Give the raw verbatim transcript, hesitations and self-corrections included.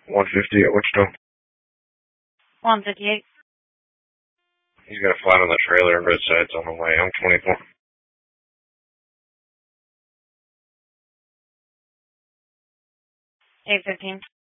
one fifty at Wichita. one fifty-eight. He's got a flat on the trailer, but it's on the way. I'm twenty-four. eight fifteen.